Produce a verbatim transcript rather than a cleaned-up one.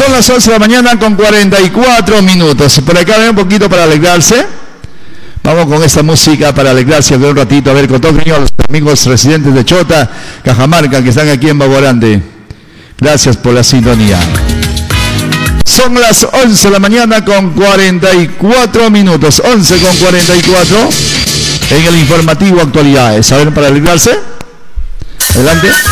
Son las once de la mañana con cuarenta y cuatro minutos. Por acá ven un poquito para alegrarse. Vamos con esta música para alegrarse de un ratito. A ver, con todo cariño a los amigos residentes de Chota, Cajamarca, que están aquí en Baborante. Gracias por la sintonía. Son las once de la mañana con cuarenta y cuatro minutos. once con cuarenta y cuatro en el informativo Actualidades. A ver, para alegrarse. Adelante.